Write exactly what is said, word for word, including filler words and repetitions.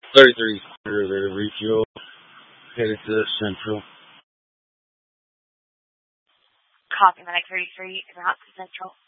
thirty-three, there to refuel, headed to Central. Copy, Medic thirty-three, is out to Central.